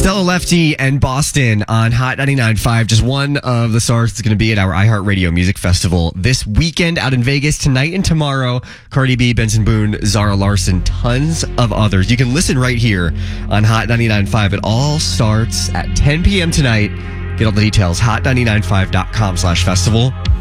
Stella Lefty and Boston on Hot 99.5. Just one of the stars that's going to be at our iHeartRadio Music Festival this weekend out in Vegas tonight and tomorrow. Cardi B, Benson Boone, Zara Larson, tons of others. You can listen right here on Hot 99.5. It all starts at 10 p.m. tonight. Get all the details, hot995.com/festival.